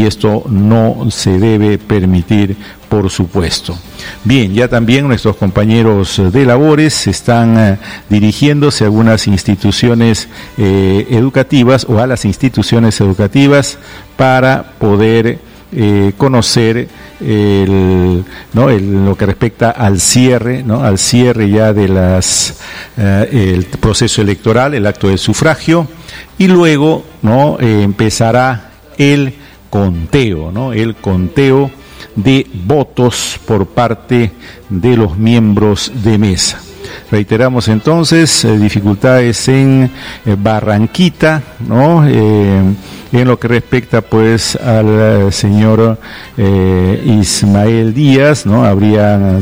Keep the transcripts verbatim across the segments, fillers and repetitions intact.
y esto no se debe permitir, por supuesto. Bien, ya también nuestros compañeros de labores están eh, dirigiéndose a algunas instituciones eh, educativas o a las instituciones educativas para poder eh, conocer el, ¿no? el, lo que respecta al cierre, ¿no? al cierre ya de las eh, el proceso electoral, el acto de sufragio, y luego, ¿no? eh, empezará el conteo, ¿no? el conteo de votos por parte de los miembros de mesa. Reiteramos entonces, eh, dificultades en eh, Barranquita, ¿no? Eh, en lo que respecta pues al eh, señor eh, Ismael Díaz, ¿no? Habría eh,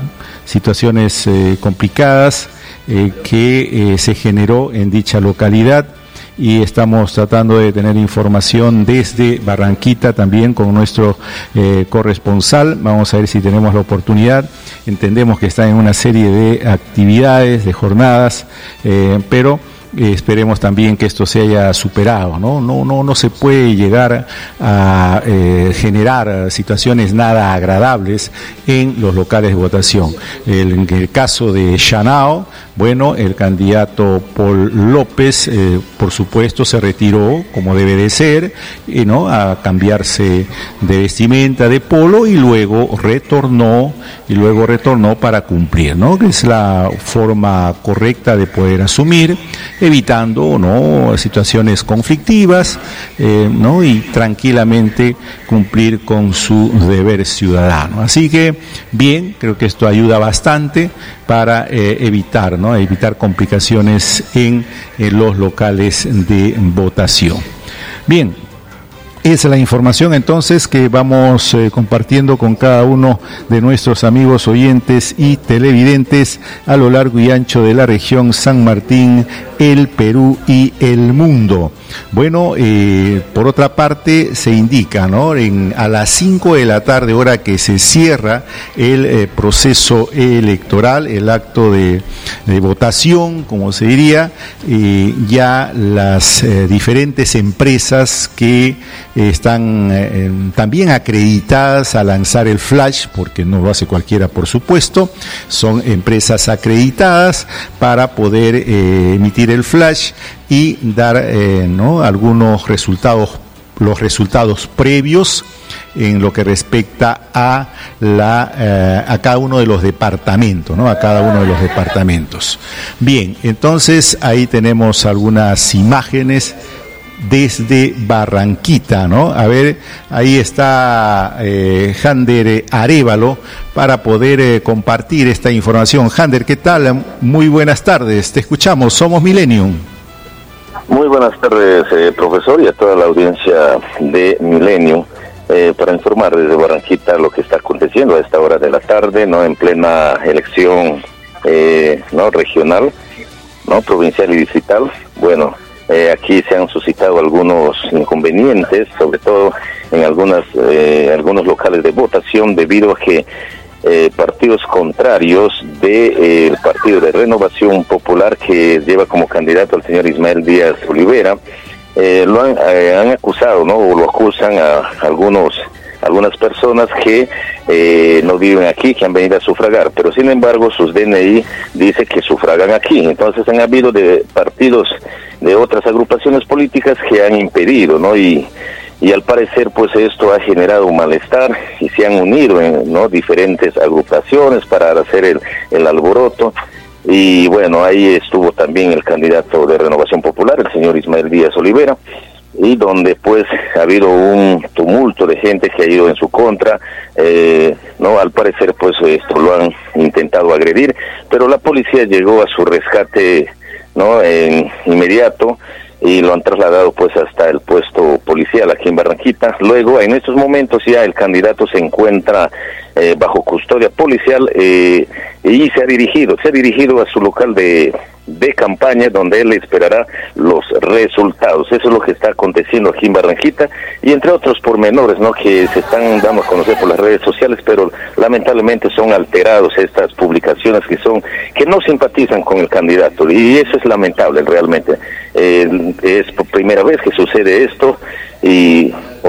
situaciones eh, complicadas eh, que eh, se generó en dicha localidad, y estamos tratando de tener información desde Barranquita también con nuestro eh, corresponsal. Vamos a ver si tenemos la oportunidad. Entendemos que está en una serie de actividades, de jornadas, eh, pero eh, esperemos también que esto se haya superado, ¿no? No, no, no se puede llegar a eh, generar situaciones nada agradables en los locales de votación. El, en el caso de Shanao, bueno, el candidato Paul López, eh, por supuesto, se retiró, como debe de ser, eh, ¿no? a cambiarse de vestimenta de polo, y luego retornó, y luego retornó para cumplir, ¿no? Que es la forma correcta de poder asumir, evitando, ¿no? situaciones conflictivas, eh, ¿no? y tranquilamente cumplir con su deber ciudadano. Así que, bien, creo que esto ayuda bastante para eh, evitar, ¿no? evitar complicaciones en, en los locales de votación. Bien, esa es la información entonces que vamos eh, compartiendo con cada uno de nuestros amigos oyentes y televidentes a lo largo y ancho de la región San Martín, el Perú y el mundo. Bueno, eh, por otra parte se indica, ¿no? En, a las cinco de la tarde, hora que se cierra el eh, proceso electoral, el acto de, de votación, como se diría, eh, ya las eh, diferentes empresas que eh, están eh, también acreditadas a lanzar el flash, porque no lo hace cualquiera, por supuesto, son empresas acreditadas para poder eh, emitir el flash y dar eh, ¿no? algunos resultados, los resultados previos en lo que respecta a la eh, a cada uno de los departamentos, ¿no? a cada uno de los departamentos. Bien, entonces ahí tenemos algunas imágenes desde Barranquita, ¿no? A ver, ahí está eh, Jander Arévalo para poder eh, compartir esta información. Jander, ¿qué tal? Muy buenas tardes, te escuchamos, somos Millennium. Muy buenas tardes, eh, profesor, y a toda la audiencia de Millennium, eh, para informar desde Barranquita lo que está aconteciendo a esta hora de la tarde, no en plena elección eh, no regional, no provincial y distrital. Bueno, eh, aquí se han suscitado algunos inconvenientes, sobre todo en algunas eh, algunos locales de votación, debido a que Eh, partidos contrarios del de, eh, Partido de Renovación Popular, que lleva como candidato al señor Ismael Díaz Olivera, eh, lo han, eh, han acusado, ¿no? o lo acusan a algunos algunas personas que eh, no viven aquí, que han venido a sufragar, pero sin embargo sus D N I dice que sufragan aquí. Entonces han habido de partidos de otras agrupaciones políticas que han impedido, ¿no? y Y al parecer, pues esto ha generado un malestar y se han unido en ¿no? diferentes agrupaciones para hacer el, el alboroto. Y bueno, ahí estuvo también el candidato de Renovación Popular, el señor Ismael Díaz Olivera, y donde pues ha habido un tumulto de gente que ha ido en su contra. Eh, no, al parecer, pues esto lo han intentado agredir, pero la policía llegó a su rescate, no, en inmediato, y lo han trasladado pues hasta el puesto policial aquí en Barranquita. Luego, en estos momentos ya el candidato se encuentra eh, bajo custodia policial eh, y se ha dirigido, se ha dirigido a su local de, de campaña, donde él esperará los resultados. Eso es lo que está aconteciendo aquí en Barranquita, y entre otros pormenores, ¿no? que se están dando a conocer por las redes sociales, pero lamentablemente son alterados estas publicaciones que son que no simpatizan con el candidato, y eso es lamentable realmente. Eh, es por primera vez que sucede esto, y ojalá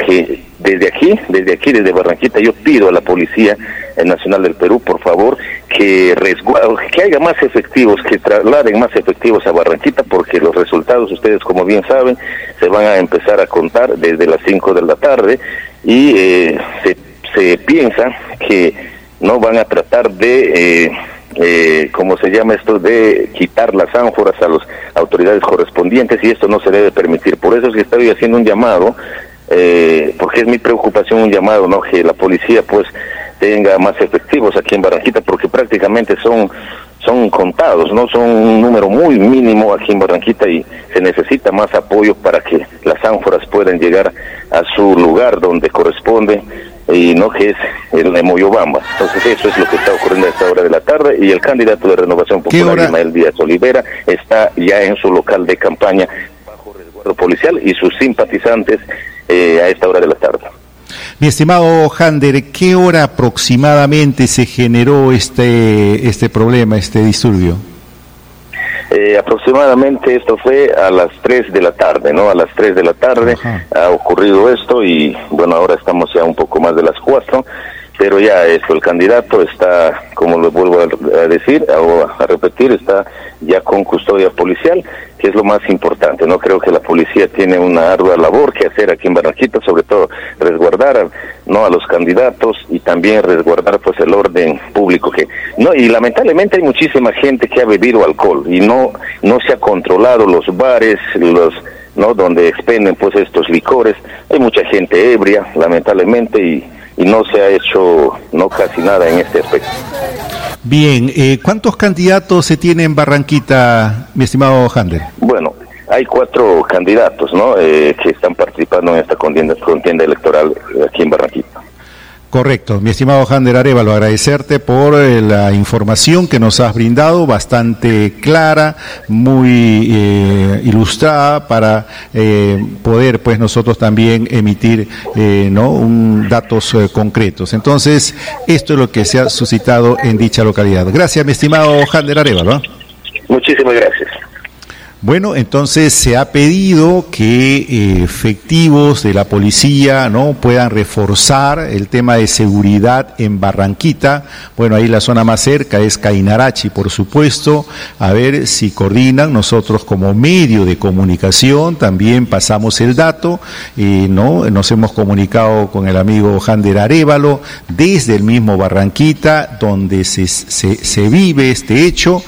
que desde aquí, desde aquí, desde Barranquita, yo pido a la Policía Nacional del Perú, por favor, que resguarde, que haya más efectivos, que trasladen más efectivos a Barranquita, porque los resultados, ustedes como bien saben, se van a empezar a contar desde las cinco de la tarde y eh, se, se piensa que no van a tratar de... Eh, Eh, ¿cómo se llama esto? De quitar las ánforas a las autoridades correspondientes, y esto no se debe permitir. Por eso es que estoy haciendo un llamado, eh, porque es mi preocupación un llamado, ¿no? Que la policía pues tenga más efectivos aquí en Barranquita, porque prácticamente son son contados, ¿no? Son un número muy mínimo aquí en Barranquita y se necesita más apoyo para que las ánforas puedan llegar a su lugar donde corresponde, y no que es el de Moyobamba. Entonces eso es lo que está ocurriendo a esta hora de la tarde, y el candidato de Renovación Popular, Ismael Díaz Olivera, está ya en su local de campaña bajo resguardo policial y sus simpatizantes eh, a esta hora de la tarde. Mi estimado Jander, ¿qué hora aproximadamente se generó este este problema, este disturbio? Eh, aproximadamente esto fue a las tres de la tarde, ¿no? A las tres de la tarde Ajá. ha ocurrido esto, y bueno, ahora estamos ya un poco más de las cuatro, pero ya esto, el candidato está, como lo vuelvo a decir, a, a repetir, está ya con custodia policial, que es lo más importante, ¿no? Creo que la policía tiene una ardua labor que hacer aquí en Barranquita, sobre todo resguardar a, no a los candidatos, y también resguardar pues el orden público, que no, y lamentablemente hay muchísima gente que ha bebido alcohol y no no se ha controlado los bares, los no donde expenden pues estos licores. Hay mucha gente ebria, lamentablemente, y y no se ha hecho no casi nada en este aspecto. Bien, eh, ¿cuántos candidatos se tiene en Barranquita, mi estimado Jander? Bueno, hay cuatro candidatos, ¿no? Eh, que están participando en esta contienda, contienda electoral aquí en Barranquita. Correcto, mi estimado Jander Arévalo, agradecerte por eh, la información que nos has brindado, bastante clara, muy eh, ilustrada, para eh, poder pues nosotros también emitir eh, no un datos eh, concretos. Entonces, esto es lo que se ha suscitado en dicha localidad. Gracias, mi estimado Jander Arévalo. ¿eh? Muchísimas gracias. Bueno, entonces se ha pedido que eh, efectivos de la policía no puedan reforzar el tema de seguridad en Barranquita. Bueno, ahí la zona más cerca es Cainarachi, por supuesto. A ver si coordinan. Nosotros como medio de comunicación también pasamos el dato. Eh, no, nos hemos comunicado con el amigo Jander Arévalo desde el mismo Barranquita, donde se, se, se vive este hecho.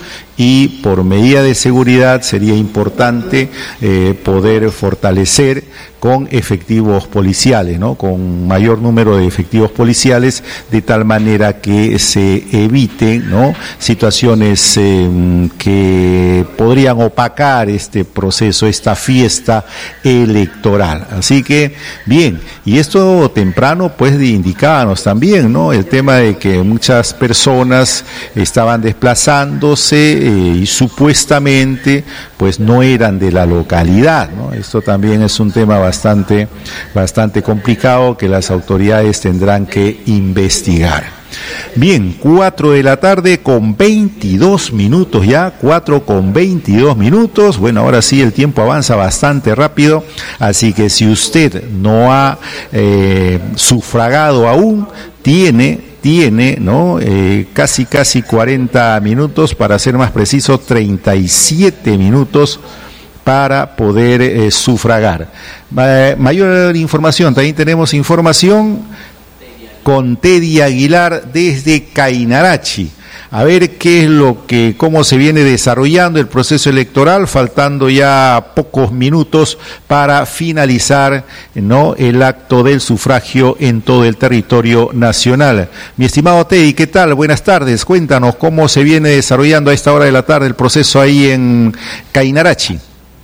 Y por medida de seguridad sería importante eh, poder fortalecer con efectivos policiales, ¿no? Con mayor número de efectivos policiales, de tal manera que se eviten, ¿no? situaciones eh, que podrían opacar este proceso, esta fiesta electoral. Así que, bien, y esto temprano pues indicábamos también, ¿no? El tema de que muchas personas estaban desplazándose eh, y supuestamente pues no eran de la localidad, ¿no? Esto también es un tema bastante, bastante complicado que las autoridades tendrán que investigar. Bien, cuatro de la tarde con veintidós minutos ya, cuatro con veintidós minutos. Bueno, ahora sí el tiempo avanza bastante rápido, así que si usted no ha eh, sufragado aún, tiene tiene, ¿no? Eh, casi, casi cuarenta minutos, para ser más preciso, treinta y siete minutos para poder eh, sufragar. Eh, mayor información, también tenemos información con Teddy Aguilar desde Cainarachi. A ver qué es lo que, cómo se viene desarrollando el proceso electoral, faltando ya pocos minutos para finalizar, ¿no? el acto del sufragio en todo el territorio nacional. Mi estimado Teddy, ¿qué tal? Buenas tardes. Cuéntanos cómo se viene desarrollando a esta hora de la tarde el proceso ahí en Cainarachi.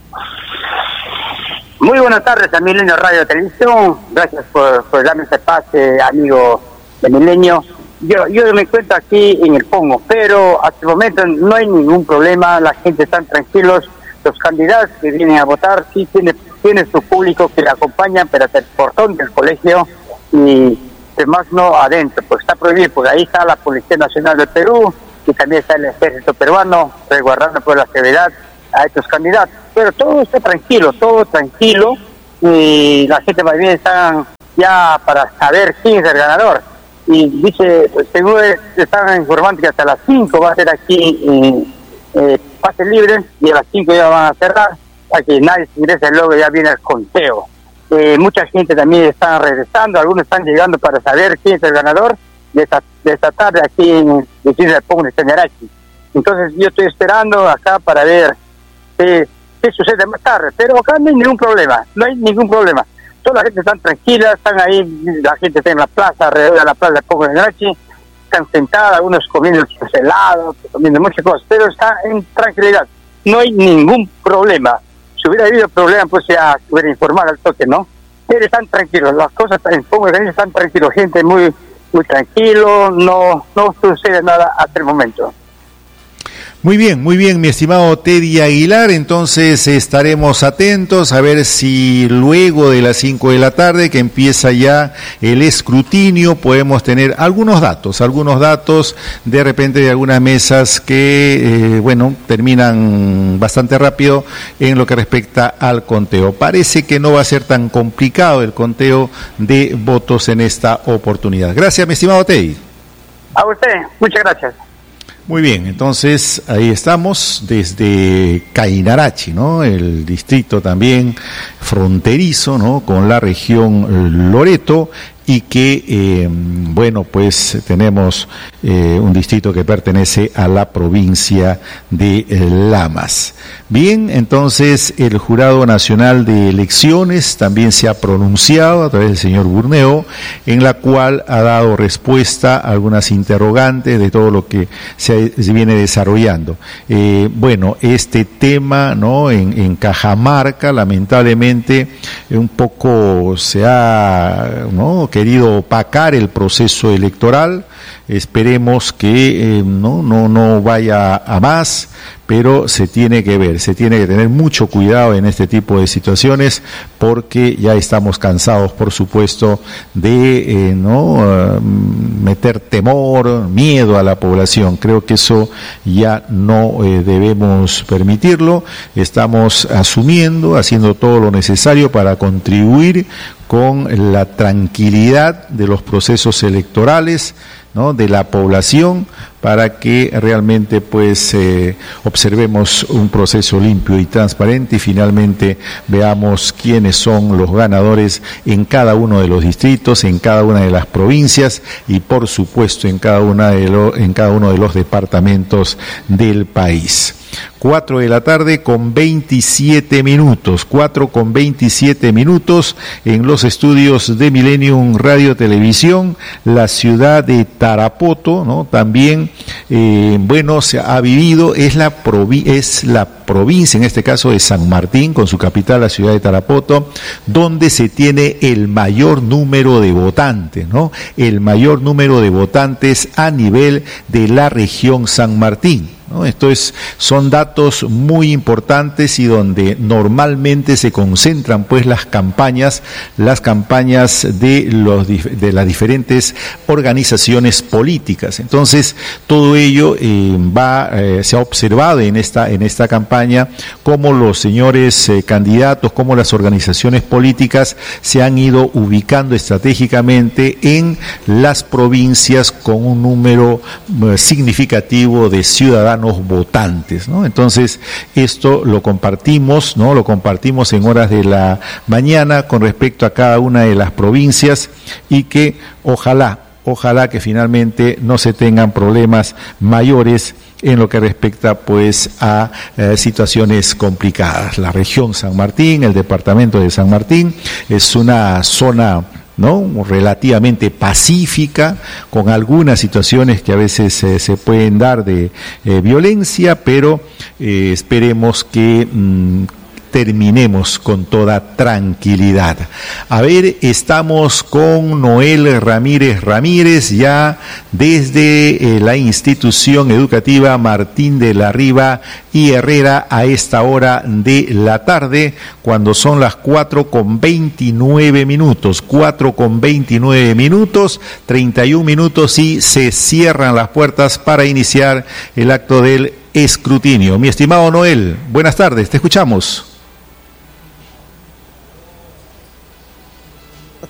Muy buenas tardes a Milenio Radio Televisión. Gracias por, por darme este pase, amigo de Milenio. Yo yo me encuentro aquí en el Pongo, pero hasta el momento no hay ningún problema, la gente está tranquilos, los candidatos que vienen a votar sí tiene, tiene su público que le acompañan, pero hasta el portón del colegio, y demás no adentro, pues está prohibido, porque ahí está la Policía Nacional del Perú y también está el Ejército Peruano resguardando por la seguridad a estos candidatos, pero todo está tranquilo, todo tranquilo, y la gente más bien está ya para saber quién es el ganador. Y dice, pues, según están informando que hasta las cinco va a ser aquí eh, eh, pase libre, y a las cinco ya van a cerrar, para que nadie se ingrese, luego ya viene el conteo. Eh, mucha gente también está regresando, algunos están llegando para saber quién es el ganador de esta, de esta tarde aquí en el Pongo de Cañarachi. Entonces yo estoy esperando acá para ver qué, qué sucede más tarde, pero acá no hay ningún problema, no hay ningún problema. Toda la gente está tranquila, están ahí, la gente está en la plaza, alrededor de la plaza del Pongo de Cañarachi, están sentados, algunos comiendo sus helados, comiendo muchas cosas, pero está en tranquilidad, no hay ningún problema. Si hubiera habido problema, pues ya hubiera informado al toque, ¿no? Pero están tranquilos, las cosas en Pongo de Cañarachi están tranquilos, gente muy muy tranquilo, no, no sucede nada hasta el momento. Muy bien, muy bien, mi estimado Teddy Aguilar, entonces estaremos atentos a ver si luego de las cinco de la tarde, que empieza ya el escrutinio, podemos tener algunos datos, algunos datos de repente de algunas mesas que, eh, bueno, terminan bastante rápido en lo que respecta al conteo. Parece que no va a ser tan complicado el conteo de votos en esta oportunidad. Gracias, mi estimado Teddy. A usted, muchas gracias. Muy bien, entonces ahí estamos desde Cañarachi, ¿no? El distrito también fronterizo, ¿no? Con la región Loreto, y que, eh, bueno, pues tenemos eh, un distrito que pertenece a la provincia de eh, Lamas. Bien, entonces el Jurado Nacional de Elecciones también se ha pronunciado a través del señor Burneo, en la cual ha dado respuesta a algunas interrogantes de todo lo que se, se viene desarrollando. Eh, bueno, este tema, ¿no? En, en Cajamarca, lamentablemente, un poco se ha, ¿no? querido opacar el proceso electoral. Esperemos que eh, no, no, no vaya a más, pero se tiene que ver, se tiene que tener mucho cuidado en este tipo de situaciones, porque ya estamos cansados, por supuesto, de eh, no uh, meter temor, miedo a la población. Creo que eso ya no eh, debemos permitirlo. Estamos asumiendo, haciendo todo lo necesario para contribuir con la tranquilidad de los procesos electorales, ¿no? De la población, para que realmente pues eh, observemos un proceso limpio y transparente, y finalmente veamos quiénes son los ganadores en cada uno de los distritos, en cada una de las provincias, y por supuesto en cada una de lo, en cada uno de los departamentos del país. Cuatro de la tarde con veintisiete minutos, cuatro con veintisiete minutos en los estudios de Millennium Radio Televisión, la ciudad de Tarapoto, ¿no? También, eh, bueno, se ha vivido, es la provi- es la provincia, en este caso de San Martín, con su capital, la ciudad de Tarapoto, donde se tiene el mayor número de votantes, ¿no? El mayor número de votantes a nivel de la región San Martín, ¿no? Esto es, son datos muy importantes, y donde normalmente se concentran pues las campañas, las campañas de los de las diferentes organizaciones políticas. Entonces, todo ello eh, va eh, se ha observado en esta en esta campaña, cómo los señores eh, candidatos, cómo las organizaciones políticas se han ido ubicando estratégicamente en las provincias con un número eh, significativo de ciudadanos votantes, ¿no? Entonces, esto lo compartimos, ¿no? Lo compartimos en horas de la mañana con respecto a cada una de las provincias, y que ojalá, ojalá que finalmente no se tengan problemas mayores en lo que respecta pues a eh, situaciones complicadas. La región San Martín, el departamento de San Martín, es una zona, ¿no? relativamente pacífica, con algunas situaciones que a veces eh, se pueden dar de eh, violencia, pero eh, esperemos que mmm, terminemos con toda tranquilidad. A ver, estamos con Noel Ramírez Ramírez, ya desde eh, la institución educativa Martín de la Riva y Herrera, a esta hora de la tarde, cuando son las cuatro con veintinueve minutos, cuatro con veintinueve minutos, treinta y un minutos, y se cierran las puertas para iniciar el acto del escrutinio. Mi estimado Noel, buenas tardes, te escuchamos.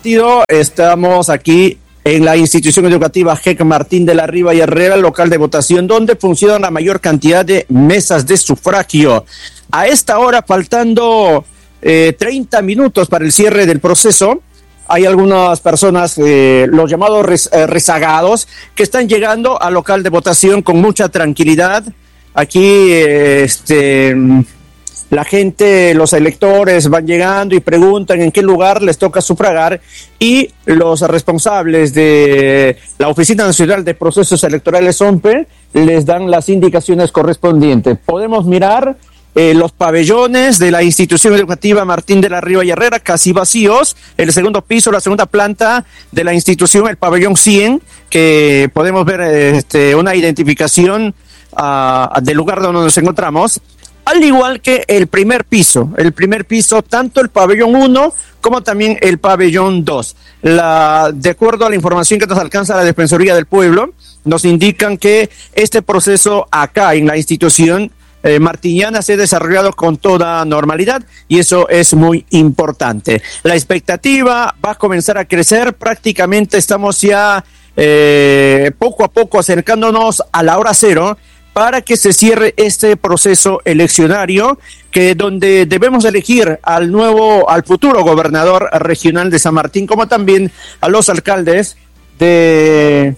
compartido. Estamos aquí en la institución educativa G E C Martín de la Riva y Herrera, local de votación, donde funciona la mayor cantidad de mesas de sufragio. A esta hora, faltando eh, treinta minutos para el cierre del proceso, hay algunas personas, eh, los llamados rez, eh, rezagados, que están llegando al local de votación con mucha tranquilidad. Aquí, eh, este, la gente, los electores van llegando y preguntan en qué lugar les toca sufragar, y los responsables de la Oficina Nacional de Procesos Electorales, O M P E, les dan las indicaciones correspondientes. Podemos mirar Eh, los pabellones de la institución educativa Martín de la Riva y Herrera, casi vacíos. El segundo piso, la segunda planta de la institución, el pabellón cien, que podemos ver este, una identificación uh, del lugar donde nos encontramos, al igual que el primer piso, el primer piso, tanto el pabellón uno como también el pabellón dos. La, de acuerdo a la información que nos alcanza la Defensoría del Pueblo, nos indican que este proceso acá en la institución Eh, martiniana se ha desarrollado con toda normalidad, y eso es muy importante. La expectativa va a comenzar a crecer. Prácticamente estamos ya eh, poco a poco acercándonos a la hora cero para que se cierre este proceso eleccionario, que donde debemos elegir al nuevo, al futuro gobernador regional de San Martín, como también a los alcaldes de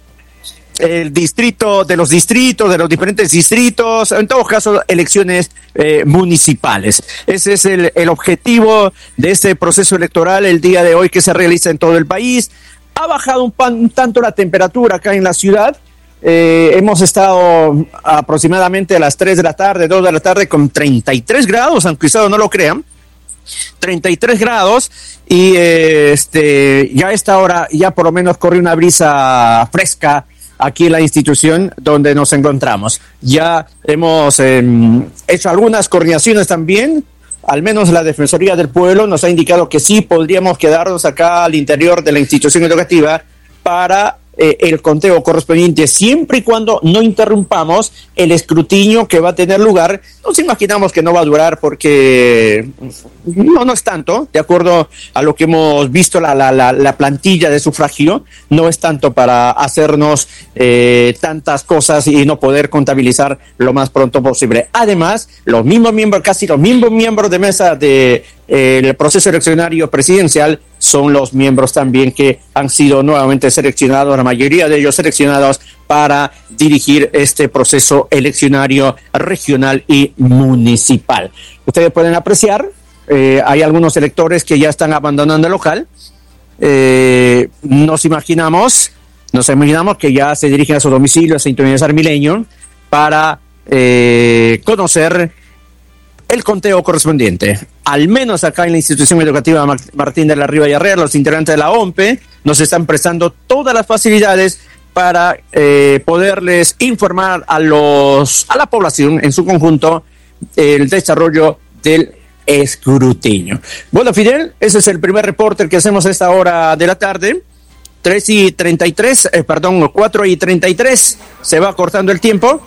el distrito, de los distritos, de los diferentes distritos, en todo caso, elecciones eh, municipales. Ese es el, el objetivo de este proceso electoral el día de hoy, que se realiza en todo el país. Ha bajado un, pan, un tanto la temperatura acá en la ciudad. Eh, hemos estado aproximadamente a las tres de la tarde, dos de la tarde, con treinta y tres grados, aunque ustedes no lo crean. treinta y tres grados, y eh, este ya a esta hora ya por lo menos corre una brisa fresca aquí en la institución donde nos encontramos. Ya hemos eh, hecho algunas coordinaciones también. Al menos la Defensoría del Pueblo nos ha indicado que sí podríamos quedarnos acá al interior de la institución educativa para eh, el conteo correspondiente, siempre y cuando no interrumpamos el escrutinio que va a tener lugar. Nos imaginamos que no va a durar, porque no, no es tanto, de acuerdo a lo que hemos visto, la, la, la, la plantilla de sufragio, no es tanto para hacernos eh, tantas cosas y no poder contabilizar lo más pronto posible. Además, los mismos miembros, casi los mismos miembros de mesa de eh, el proceso eleccionario presidencial son los miembros también que han sido nuevamente seleccionados, la mayoría de ellos seleccionados para dirigir este proceso eleccionario regional y municipal. Ustedes pueden apreciar, eh, hay algunos electores que ya están abandonando el local. Eh, nos imaginamos, nos imaginamos que ya se dirigen a su domicilio, a sintonizar Milenio, para eh, conocer el conteo correspondiente. Al menos acá en la institución educativa Martín de la Riva y Herrera, los integrantes de la O M P E nos están prestando todas las facilidades para eh, poderles informar a los a la población en su conjunto el desarrollo del escrutinio. Bueno, Fidel, ese es el primer reporte que hacemos a esta hora de la tarde. tres y treinta y tres, eh, perdón, cuatro y treinta y tres, se va cortando el tiempo.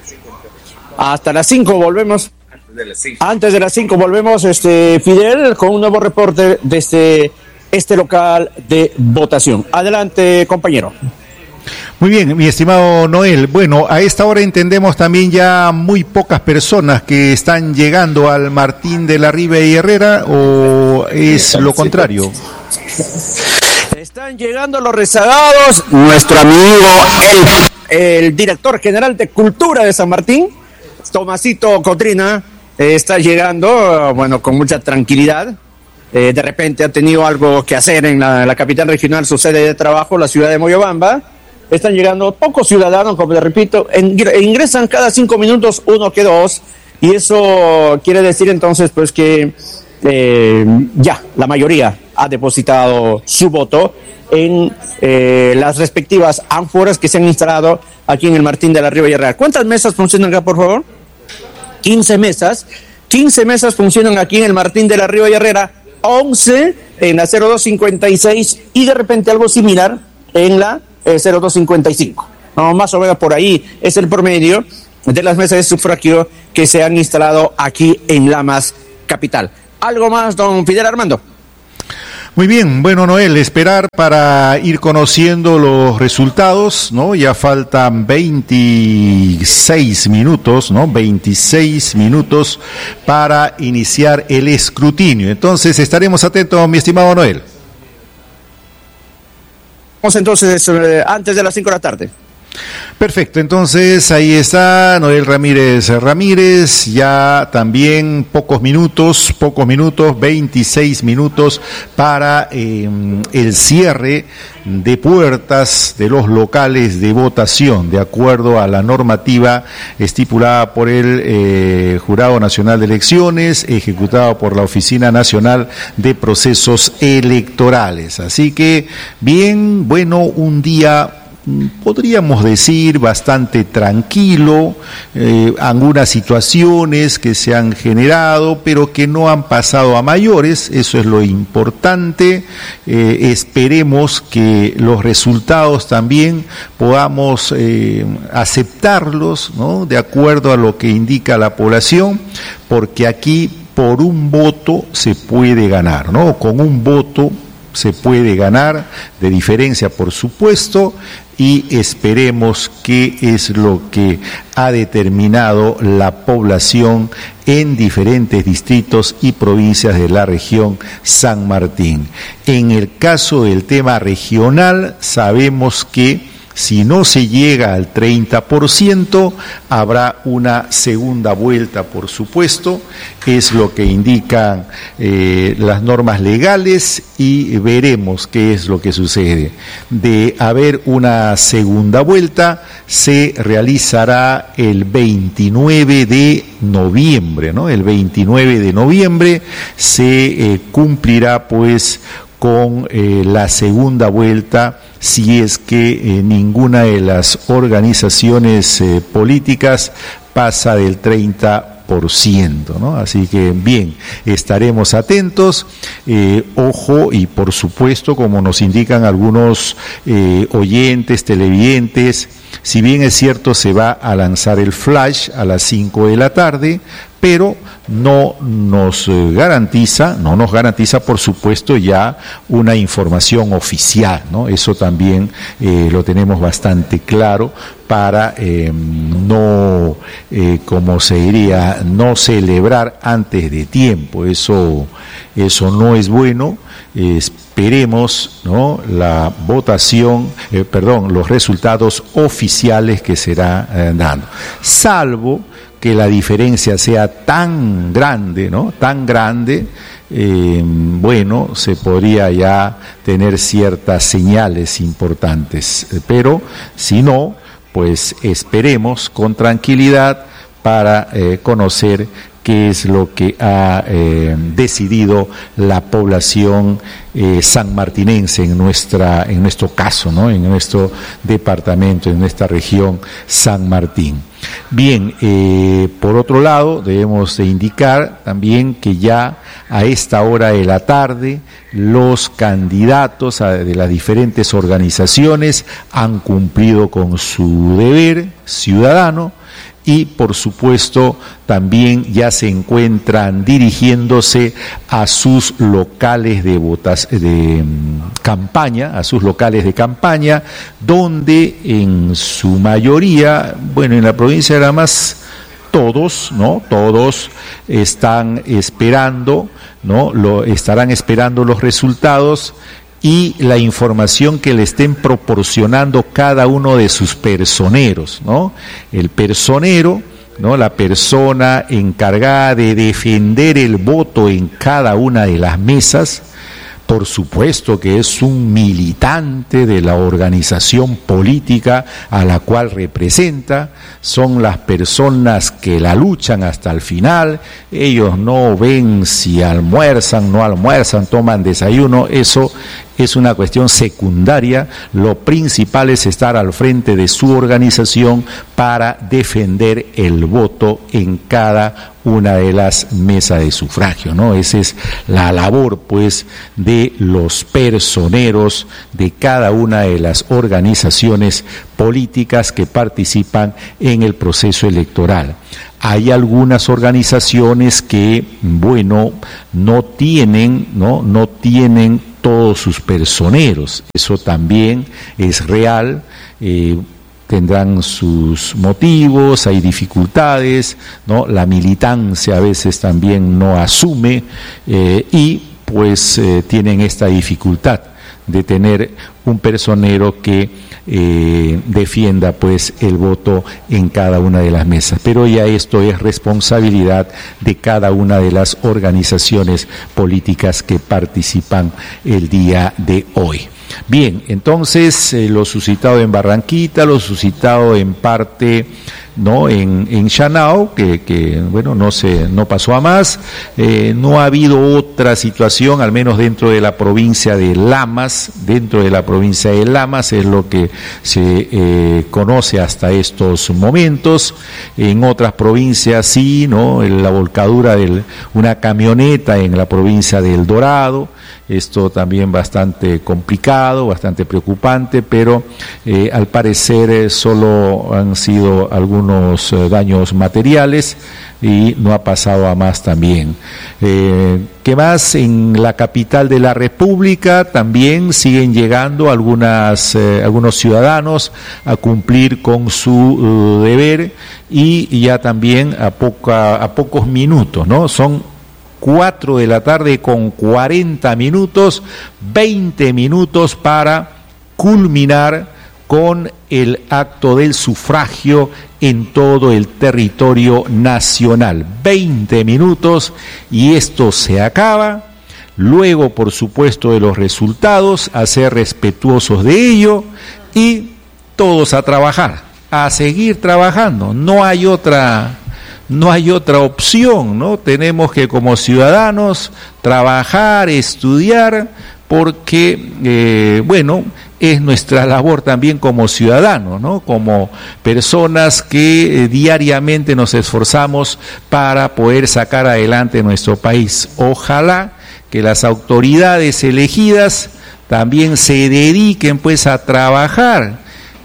Hasta las cinco volvemos. Antes de las cinco volvemos, este Fidel, con un nuevo reporte desde este local de votación. Adelante, compañero. Muy bien, mi estimado Noel. Bueno, a esta hora entendemos también ya muy pocas personas que están llegando al Martín de la Riva y Herrera, ¿o es lo contrario? Están llegando los rezagados. Nuestro amigo, el, el director general de Cultura de San Martín, Tomasito Cotrina, eh, está llegando, bueno, con mucha tranquilidad. Eh, de repente ha tenido algo que hacer en la, la capital regional, su sede de trabajo, la ciudad de Moyobamba. Están llegando pocos ciudadanos, como les repito, en, ingresan cada cinco minutos uno que dos, y eso quiere decir entonces pues que eh, ya la mayoría ha depositado su voto en eh, las respectivas ánforas que se han instalado aquí en el Martín de la Riva y Herrera. ¿Cuántas mesas funcionan acá, por favor? quince mesas. quince mesas funcionan aquí en el Martín de la Riva y Herrera, once en la cero dos cincuenta y seis y de repente algo similar en la eh, cero dos cincuenta y cinco. No, más o menos por ahí es el promedio de las mesas de sufragio que se han instalado aquí en Lamas Capital. ¿Algo más, don Fidel Armando? Muy bien, bueno, Noel, esperar para ir conociendo los resultados, ¿no? Ya faltan veintiséis minutos, ¿no? veintiséis minutos para iniciar el escrutinio. Entonces, estaremos atentos, mi estimado Noel. Vamos entonces eh, antes de las cinco de la tarde. Perfecto, entonces ahí está Noel Ramírez Ramírez, ya también pocos minutos, pocos minutos, veintiséis minutos para eh, el cierre de puertas de los locales de votación, de acuerdo a la normativa estipulada por el eh, Jurado Nacional de Elecciones, ejecutado por la Oficina Nacional de Procesos Electorales. Así que, bien, bueno, un día, podríamos decir, bastante tranquilo, eh, algunas situaciones que se han generado, pero que no han pasado a mayores, eso es lo importante. Eh, esperemos que los resultados también podamos eh, aceptarlos, ¿no?, de acuerdo a lo que indica la población, porque aquí por un voto se puede ganar, ¿no? Con un voto se puede ganar, de diferencia por supuesto, y esperemos qué es lo que ha determinado la población en diferentes distritos y provincias de la región San Martín. En el caso del tema regional, sabemos que si no se llega al treinta por ciento, habrá una segunda vuelta, por supuesto, es lo que indican eh, las normas legales, y veremos qué es lo que sucede. De haber una segunda vuelta, se realizará el veintinueve de noviembre, ¿no? El veintinueve de noviembre se eh, cumplirá, pues, con eh, la segunda vuelta, si es que eh, ninguna de las organizaciones eh, políticas pasa del treinta por ciento, ¿no? Así que bien, estaremos atentos, eh, ojo, y por supuesto, como nos indican algunos eh, oyentes, televidentes, si bien es cierto, se va a lanzar el flash a las cinco de la tarde, pero no nos garantiza, no nos garantiza, por supuesto, ya una información oficial, ¿no? Eso también eh, lo tenemos bastante claro para eh, no, eh, como se diría, no celebrar antes de tiempo. Eso, eso no es bueno. Eh, esperemos, ¿no?, la votación, eh, perdón, los resultados oficiales que será eh, dando, salvo que la diferencia sea tan grande, ¿no? Tan grande, eh, bueno, se podría ya tener ciertas señales importantes, pero si no, pues esperemos con tranquilidad para eh, conocer qué es lo que ha eh, decidido la población eh, sanmartinense en nuestra, en nuestro caso, ¿no?, en nuestro departamento, en nuestra región San Martín. Bien, eh, por otro lado, debemos de indicar también que ya a esta hora de la tarde los candidatos a, de las diferentes organizaciones han cumplido con su deber ciudadano, y por supuesto también ya se encuentran dirigiéndose a sus locales de votas, de um, campaña, a sus locales de campaña, donde en su mayoría, bueno, en la provincia de La Paz, todos, ¿no? Todos están esperando, ¿no? Lo estarán esperando los resultados y la información que le estén proporcionando cada uno de sus personeros, ¿no? El personero, ¿no?, la persona encargada de defender el voto en cada una de las mesas, por supuesto que es un militante de la organización política a la cual representa, son las personas que la luchan hasta el final, ellos no ven si almuerzan, no almuerzan, toman desayuno, eso es una cuestión secundaria. Lo principal es estar al frente de su organización para defender el voto en cada una de las mesas de sufragio, ¿no? Esa es la labor, pues, de los personeros de cada una de las organizaciones políticas que participan en el proceso electoral. Hay algunas organizaciones que, bueno, no tienen, ¿no? no tienen todos sus personeros. Eso también es real. Eh, tendrán sus motivos, hay dificultades, ¿no? La militancia a veces también no asume eh, y pues eh, tienen esta dificultad de tener un personero que eh, defienda pues el voto en cada una de las mesas. Pero ya esto es responsabilidad de cada una de las organizaciones políticas que participan el día de hoy. Bien, entonces eh, lo suscitado en Barranquita, lo suscitado en parte, ¿no?, en, en Chanao, que, que bueno, no se, no pasó a más. Eh, no ha habido otra situación, al menos dentro de la provincia de Lamas. Dentro de la provincia de Lamas es lo que se eh, conoce hasta estos momentos. En otras provincias sí, ¿no?, la volcadura de una camioneta en la provincia de El Dorado. Esto también bastante complicado, bastante preocupante, pero eh, al parecer eh, solo han sido algunos eh, daños materiales y no ha pasado a más también. Eh, ¿Qué más? En la capital de la República también siguen llegando algunas, eh, algunos ciudadanos a cumplir con su uh, deber y ya también a, poca, a pocos minutos, ¿no? Son cuatro de la tarde con cuarenta minutos, veinte minutos para culminar con el acto del sufragio en todo el territorio nacional. veinte minutos y esto se acaba. Luego, por supuesto, de los resultados, a ser respetuosos de ello y todos a trabajar, a seguir trabajando. No hay otra... No hay otra opción, ¿no? Tenemos que como ciudadanos trabajar, estudiar, porque, eh, bueno, es nuestra labor también como ciudadanos, ¿no? Como personas que eh, diariamente nos esforzamos para poder sacar adelante nuestro país. Ojalá que las autoridades elegidas también se dediquen pues a trabajar.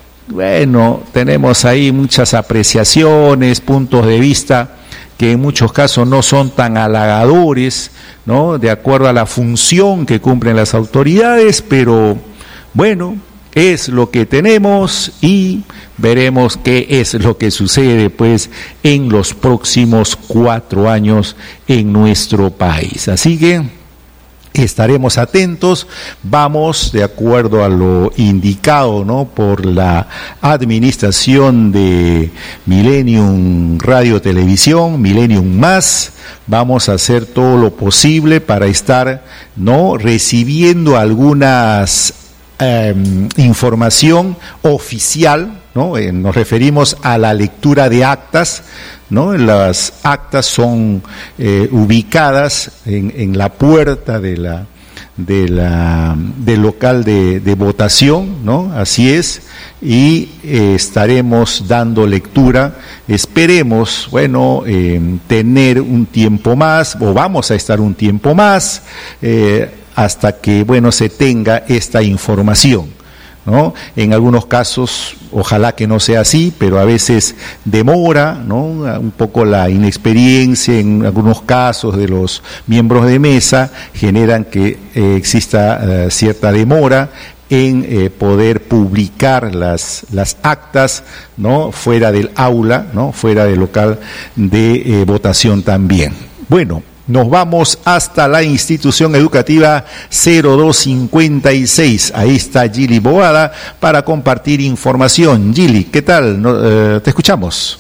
Bueno, tenemos ahí muchas apreciaciones, puntos de vista que en muchos casos no son tan halagadores, ¿no?, de acuerdo a la función que cumplen las autoridades, pero bueno, es lo que tenemos y veremos qué es lo que sucede pues en los próximos cuatro años en nuestro país. Así que estaremos atentos, vamos de acuerdo a lo indicado, ¿no?, por la administración de Millennium Radio Televisión, Millennium Más. Vamos a hacer todo lo posible para estar, ¿no?, recibiendo algunas eh, información oficial, ¿no? Eh, nos referimos a la lectura de actas, ¿no? Las actas son eh, ubicadas en, en la puerta de la, de la, del local de, de votación, ¿no? Así es, y eh, estaremos dando lectura. Esperemos, bueno, eh, tener un tiempo más, o vamos a estar un tiempo más, eh, hasta que, bueno, se tenga esta información, ¿no? En algunos casos, ojalá que no sea así, pero a veces demora, ¿no?, un poco la inexperiencia en algunos casos de los miembros de mesa generan que eh, exista eh, cierta demora en eh, poder publicar las las actas, ¿no?, fuera del aula, ¿no?, fuera del local de eh, votación también. Bueno, nos vamos hasta la institución educativa cero dos cincuenta y seis. Ahí está Gili Boada para compartir información. Gili, ¿qué tal? No, eh, te escuchamos.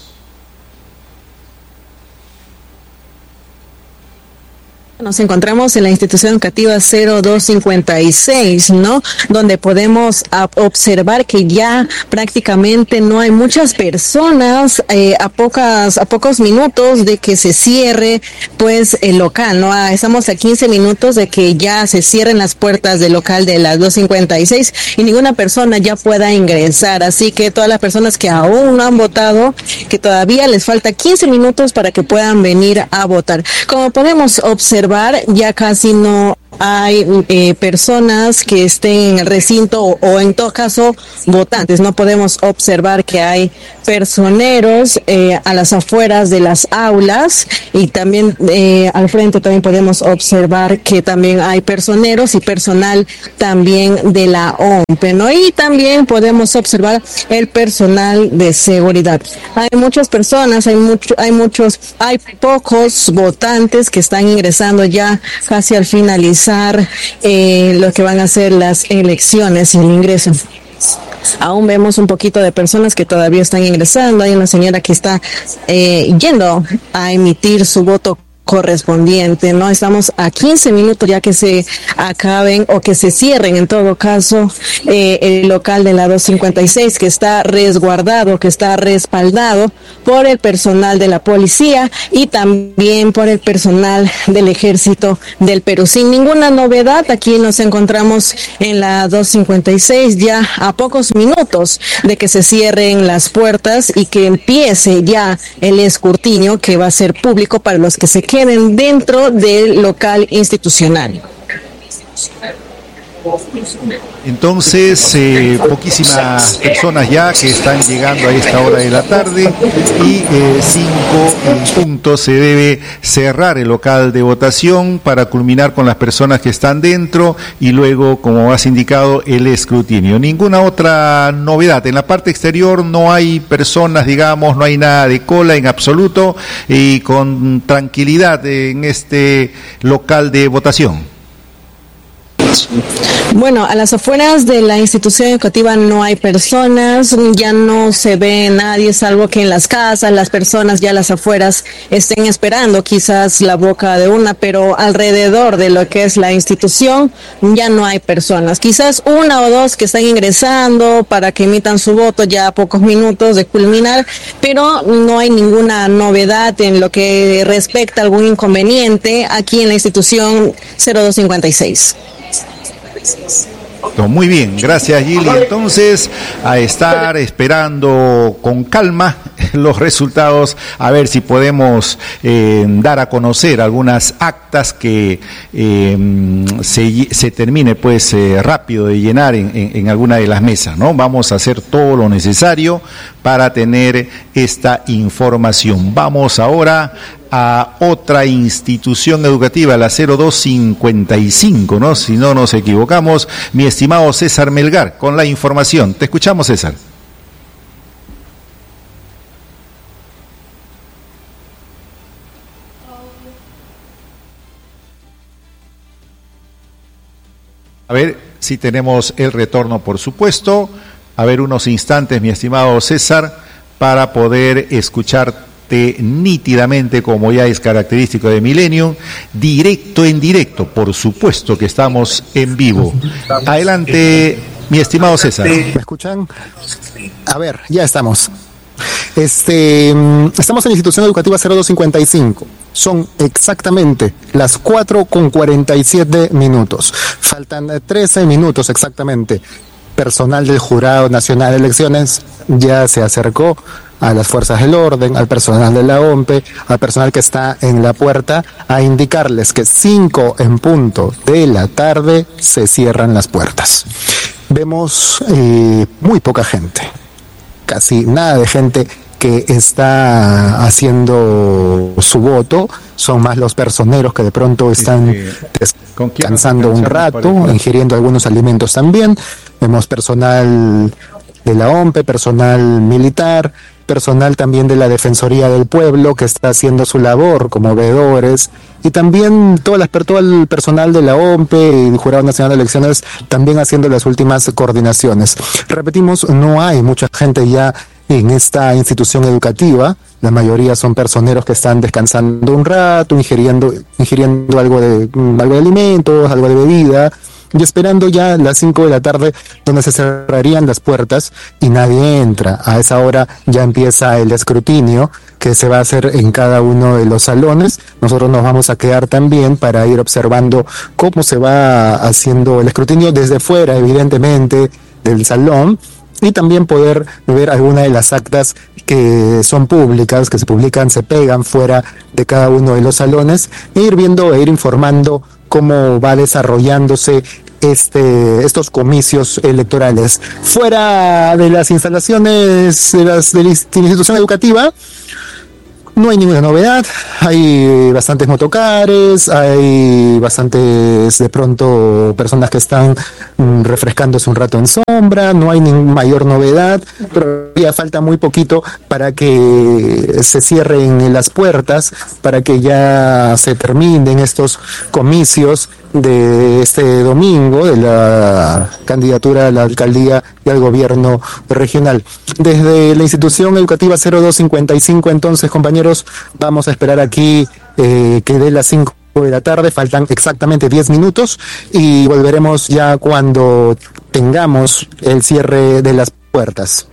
Nos encontramos en la institución educativa cero dos cincuenta y seis, ¿no?, donde podemos observar que ya prácticamente no hay muchas personas eh, a pocas a pocos minutos de que se cierre pues el local, ¿no? Ah, estamos a quince minutos de que ya se cierren las puertas del local de las dos cincuenta y seis y ninguna persona ya pueda ingresar, así que todas las personas que aún no han votado, que todavía les falta quince minutos para que puedan venir a votar. Como podemos observar, ya casi no hay eh, personas que estén en el recinto o, o en todo caso votantes. No podemos observar que hay personeros eh, a las afueras de las aulas y también eh, al frente también podemos observar que también hay personeros y personal también de la O M P E, ¿no? Y también podemos observar el personal de seguridad. Hay muchas personas, hay mucho, hay muchos, hay pocos votantes que están ingresando ya casi al finalizar eh, lo que van a ser las elecciones y el ingreso. Aún vemos un poquito de personas que todavía están ingresando. Hay una señora que está eh, yendo a emitir su voto correspondiente, ¿no? Estamos a quince minutos ya que se acaben o que se cierren en todo caso eh, el local de la doscientos cincuenta y seis, que está resguardado, que está respaldado por el personal de la policía y también por el personal del Ejército del Perú. Sin ninguna novedad, aquí nos encontramos en la doscientos cincuenta y seis ya a pocos minutos de que se cierren las puertas y que empiece ya el escrutinio que va a ser público para los que se queden queden dentro del local institucional. Entonces, eh, poquísimas personas ya que están llegando a esta hora de la tarde y eh, cinco en punto se debe cerrar el local de votación para culminar con las personas que están dentro y luego, como has indicado, el escrutinio. Ninguna otra novedad. En la parte exterior no hay personas, digamos, no hay nada de cola en absoluto y con tranquilidad en este local de votación. Bueno, a las afueras de la institución educativa no hay personas, ya no se ve nadie, salvo que en las casas las personas ya a las afueras estén esperando quizás la boca de una, pero alrededor de lo que es la institución ya no hay personas. Quizás una o dos que están ingresando para que emitan su voto ya a pocos minutos de culminar, pero no hay ninguna novedad en lo que respecta a algún inconveniente aquí en la institución cero dos cincuenta y seis. Muy bien, gracias Gili. Entonces, a estar esperando con calma los resultados, a ver si podemos eh, dar a conocer algunas actas que eh, se, se termine pues eh, rápido de llenar en, en, en alguna de las mesas, ¿no? Vamos a hacer todo lo necesario para tener esta información. Vamos ahora a otra institución educativa, la cero dos cincuenta y cinco, ¿no? Si no nos equivocamos, mi estimado César Melgar, con la información. Te escuchamos, César. A ver si tenemos el retorno, por supuesto. A ver, unos instantes, mi estimado César, para poder escucharte nítidamente, como ya es característico de Millennium, directo en directo, por supuesto que estamos en vivo. Adelante, mi estimado César. ¿Me escuchan? A ver, ya estamos. Este, estamos en la institución educativa cero dos cincuenta y cinco. Son exactamente las cuatro con cuarenta y siete minutos. Faltan trece minutos exactamente. Personal del Jurado Nacional de Elecciones ya se acercó a las fuerzas del orden, al personal de la O M P E, al personal que está en la puerta, a indicarles que cinco en punto de la tarde se cierran las puertas. Vemos eh, muy poca gente, casi nada de gente que está haciendo su voto. Son más los personeros que de pronto están descansando un rato, ingiriendo algunos alimentos también. Vemos personal de la O M P E, personal militar, personal también de la Defensoría del Pueblo que está haciendo su labor como veedores, y también todas las, todo el personal de la O M P E y el Jurado Nacional de Elecciones también haciendo las últimas coordinaciones. Repetimos, no hay mucha gente ya en esta institución educativa. La mayoría son personeros que están descansando un rato, ingiriendo, ingiriendo algo de, algo de alimentos, algo de bebida, y esperando ya las cinco de la tarde, donde se cerrarían las puertas y nadie entra. A esa hora ya empieza el escrutinio que se va a hacer en cada uno de los salones. Nosotros nos vamos a quedar también para ir observando cómo se va haciendo el escrutinio desde fuera, evidentemente, del salón, y también poder ver algunas de las actas que son públicas, que se publican, se pegan fuera de cada uno de los salones, e ir viendo e ir informando cómo va desarrollándose este estos comicios electorales. Fuera de las instalaciones de, las, de la institución educativa, no hay ninguna novedad, hay bastantes motocares, hay bastantes de pronto personas que están mm, refrescándose un rato en sombra, no hay ninguna mayor novedad, pero ya falta muy poquito para que se cierren las puertas, para que ya se terminen estos comicios de este domingo de la candidatura a la alcaldía y al gobierno regional. Desde la institución educativa cero dos cincuenta y cinco, entonces, compañeros, vamos a esperar aquí eh, que dé las cinco de la tarde, faltan exactamente diez minutos y volveremos ya cuando tengamos el cierre de las puertas.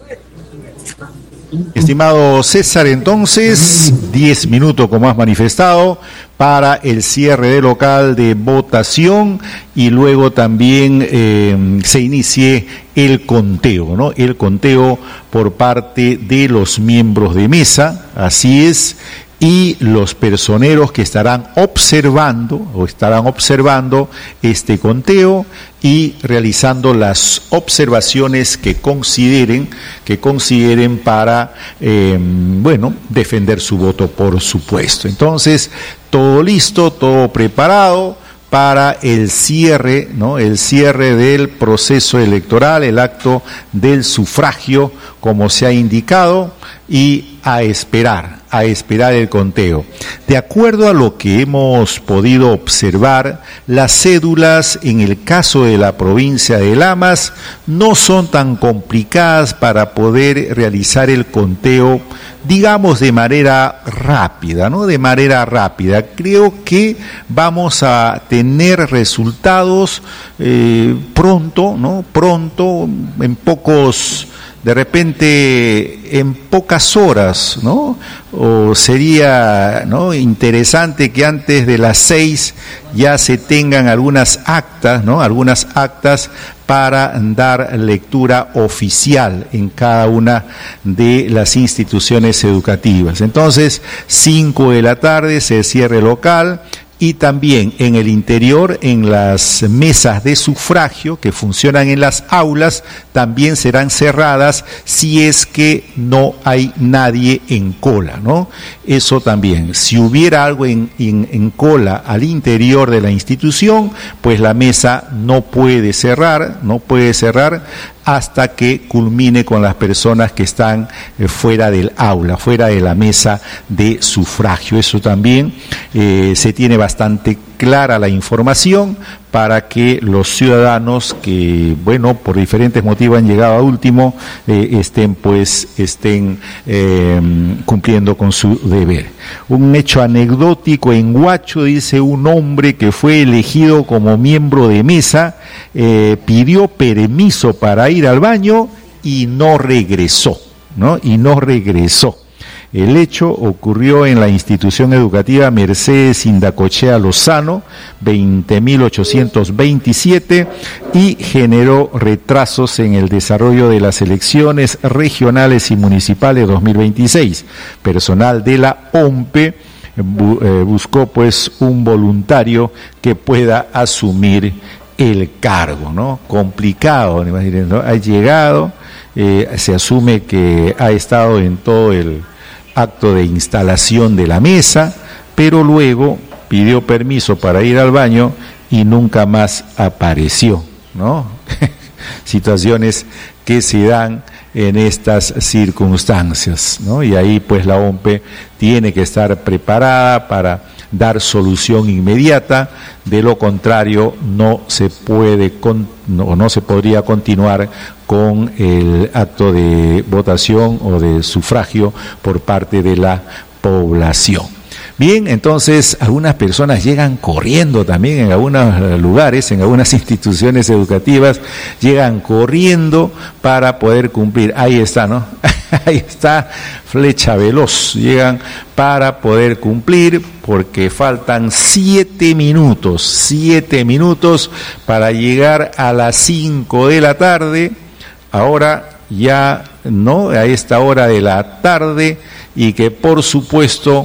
Estimado César, entonces, diez minutos, como has manifestado, para el cierre del local de votación y luego también eh, se inicie el conteo, ¿no? El conteo por parte de los miembros de mesa, así es, y los personeros que estarán observando o estarán observando este conteo y realizando las observaciones que consideren que consideren para eh, bueno, defender su voto, por supuesto. Entonces, todo listo, todo preparado para el cierre, ¿no? El cierre del proceso electoral, el acto del sufragio, como se ha indicado, y a esperar, a esperar el conteo. De acuerdo a lo que hemos podido observar, las cédulas en el caso de la provincia de Lamas no son tan complicadas para poder realizar el conteo, digamos, de manera rápida, ¿no? De manera rápida. Creo que vamos a tener resultados eh, pronto, ¿no? Pronto, en pocos... de repente en pocas horas, ¿no? O sería, ¿no?, interesante que antes de las seis ya se tengan algunas actas, ¿no? Algunas actas para dar lectura oficial en cada una de las instituciones educativas. Entonces, cinco de la tarde se cierre local. Y también en el interior, en las mesas de sufragio que funcionan en las aulas, también serán cerradas si es que no hay nadie en cola, ¿no? Eso también. Si hubiera algo en, en, en cola al interior de la institución, pues la mesa no puede cerrar, no puede cerrar hasta que culmine con las personas que están eh, fuera del aula, fuera de la mesa de sufragio. Eso también eh, se tiene bastante clara la información para que los ciudadanos que, bueno, por diferentes motivos han llegado a último, eh, estén pues, estén eh, cumpliendo con su deber. Un hecho anecdótico en Huacho, dice: un hombre que fue elegido como miembro de mesa, eh, pidió permiso para ir al baño y no regresó, ¿no? Y no regresó. El hecho ocurrió en la institución educativa Mercedes Indacochea Lozano, veinte mil ochocientos veintisiete, y generó retrasos en el desarrollo de las elecciones regionales y municipales dos mil veintiséis. Personal de la O M P E bu, eh, buscó pues un voluntario que pueda asumir el cargo, ¿no? Complicado, ¿no? Ha llegado, eh, se asume que ha estado en todo el acto de instalación de la mesa, pero luego pidió permiso para ir al baño y nunca más apareció, ¿no? Situaciones que se dan en estas circunstancias, ¿no? Y ahí pues la O M P E tiene que estar preparada para dar solución inmediata. De lo contrario no se puede con, no, no se podría continuar con el acto de votación o de sufragio por parte de la población. Bien, entonces algunas personas llegan corriendo también en algunos lugares, en algunas instituciones educativas, llegan corriendo para poder cumplir. Ahí está, ¿no? Ahí está, flecha veloz, llegan para poder cumplir porque faltan siete minutos, siete minutos para llegar a las cinco de la tarde, ahora ya, ¿no? A esta hora de la tarde, y que por supuesto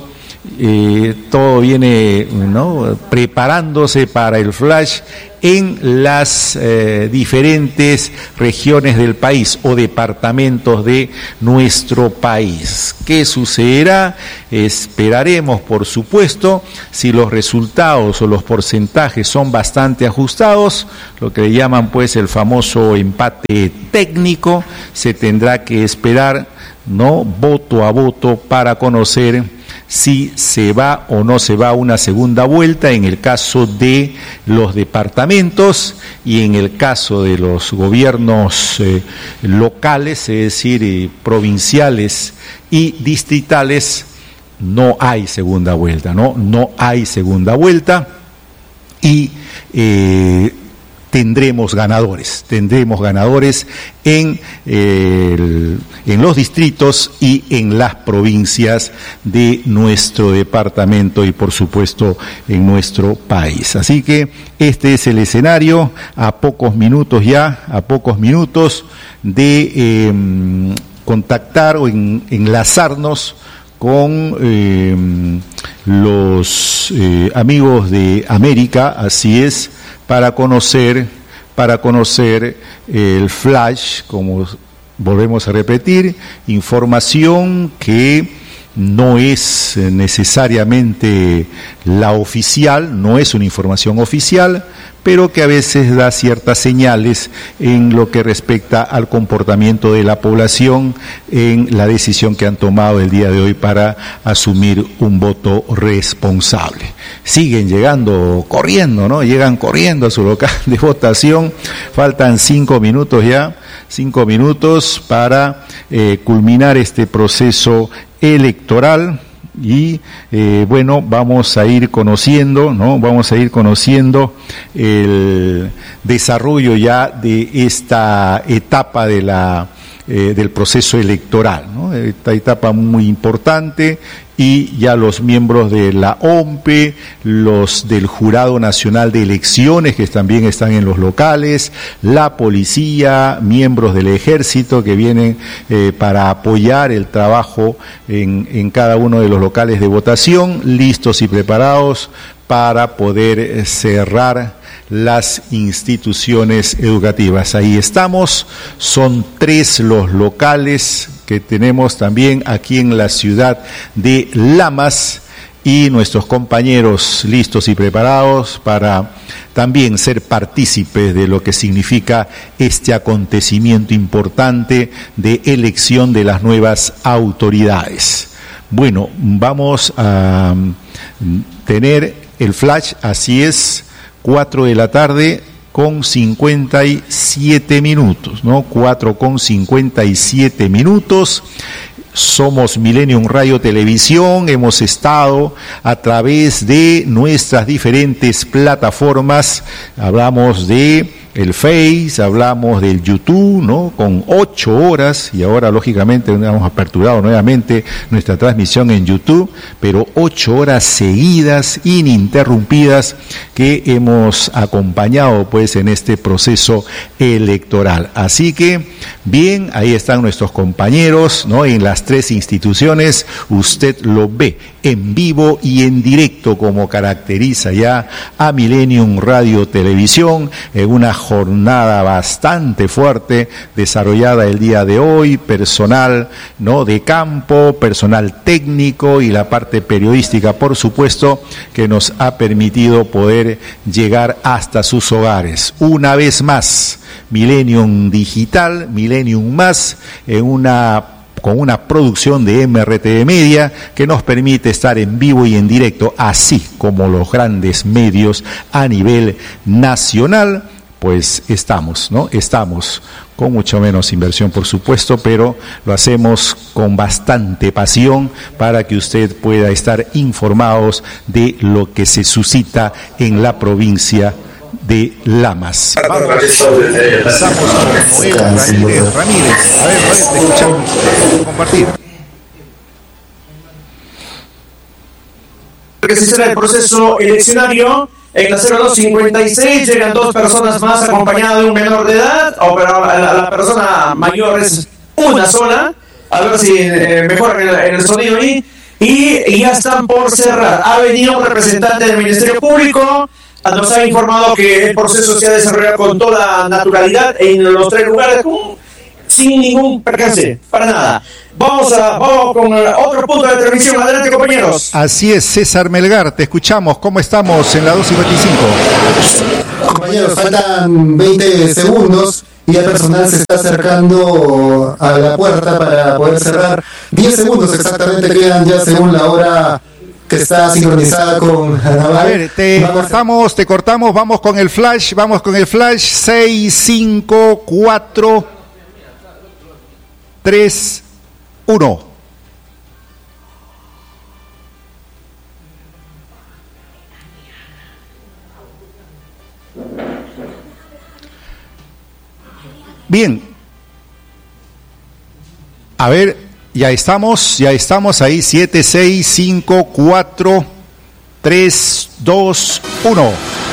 eh, todo viene, ¿no?, preparándose para el flash en las eh, diferentes regiones del país o departamentos de nuestro país. ¿Qué sucederá? Esperaremos, por supuesto, si los resultados o los porcentajes son bastante ajustados, lo que le llaman pues el famoso empate técnico, se tendrá que esperar, ¿no?, voto a voto para conocer si se va o no se va a una segunda vuelta en el caso de los departamentos, y en el caso de los gobiernos eh, locales, es decir, eh, provinciales y distritales, no hay segunda vuelta, ¿no? No hay segunda vuelta y eh, tendremos ganadores, tendremos ganadores en, eh, el, en los distritos y en las provincias de nuestro departamento y por supuesto en nuestro país. Así que este es el escenario, a pocos minutos ya, a pocos minutos de eh, contactar o en, enlazarnos con eh, los eh, amigos de América, así es, para conocer, para conocer el flash, como volvemos a repetir, información que no es necesariamente la oficial, no es una información oficial, pero que a veces da ciertas señales en lo que respecta al comportamiento de la población en la decisión que han tomado el día de hoy para asumir un voto responsable. Siguen llegando corriendo, ¿no? Llegan corriendo a su local de votación. Faltan cinco minutos ya, cinco minutos para eh, culminar este proceso electoral. Y eh, bueno, vamos a ir conociendo, ¿no? Vamos a ir conociendo el desarrollo ya de esta etapa de la eh, del proceso electoral, ¿no? Esta etapa muy importante, y ya los miembros de la O M P E, los del Jurado Nacional de Elecciones, que también están en los locales, la policía, miembros del ejército que vienen eh, para apoyar el trabajo en, en cada uno de los locales de votación, listos y preparados para poder cerrar las instituciones educativas. Ahí estamos, son tres los locales que tenemos también aquí en la ciudad de Lamas, y nuestros compañeros listos y preparados para también ser partícipes de lo que significa este acontecimiento importante de elección de las nuevas autoridades. Bueno, vamos a tener el flash, así es, cuatro de la tarde con cincuenta y siete minutos, ¿no? cuatro con cincuenta y siete minutos. Somos Millennium Radio Televisión, hemos estado a través de nuestras diferentes plataformas, hablamos de el Face, hablamos del YouTube, ¿no? Con ocho horas, y ahora lógicamente hemos aperturado nuevamente nuestra transmisión en YouTube, pero ocho horas seguidas, ininterrumpidas, que hemos acompañado pues en este proceso electoral. Así que, bien, ahí están nuestros compañeros, ¿no? En las tres instituciones, usted lo ve en vivo y en directo, como caracteriza ya a Millennium Radio Televisión, en una jornada bastante fuerte desarrollada el día de hoy, personal, ¿no? de campo, personal técnico y la parte periodística, por supuesto, que nos ha permitido poder llegar hasta sus hogares. Una vez más, Millennium Digital, Millennium Más, en una con una producción de M R T V Media que nos permite estar en vivo y en directo, así como los grandes medios a nivel nacional. Pues estamos, ¿no? Estamos con mucho menos inversión, por supuesto, pero lo hacemos con bastante pasión para que usted pueda estar informados de lo que se suscita en la provincia de Lamas. Vamos, empezamos con Noel Ramírez. Ramírez, a ver, Noel, te escuchamos. Compartir. Que se será el proceso eleccionario. En la cero dos cincuenta y seis llegan dos personas más acompañadas de un menor de edad, o pero la, la persona mayor es una sola. A ver si eh, mejoran el, el sonido ahí. y ya están por cerrar. Ha venido un representante del Ministerio Público, nos ha informado que el proceso se ha desarrollado con toda naturalidad en los tres lugares, sin ningún percance, para nada. Vamos, a, vamos con otro punto de transmisión. Adelante, compañeros. Así es, César Melgar, te escuchamos. ¿Cómo estamos en la dos cincuenta y cinco? Compañeros, faltan veinte segundos y el personal se está acercando a la puerta para poder cerrar. diez segundos exactamente quedan ya según la hora que está sincronizada con Naval. A ver, te vamos cortamos, te cortamos, vamos con el flash, vamos con el flash. Seis, cinco, cuatro, tres, uno. Bien. A ver, ya estamos, ya estamos ahí. Siete, seis, cinco, cuatro, tres, dos, uno.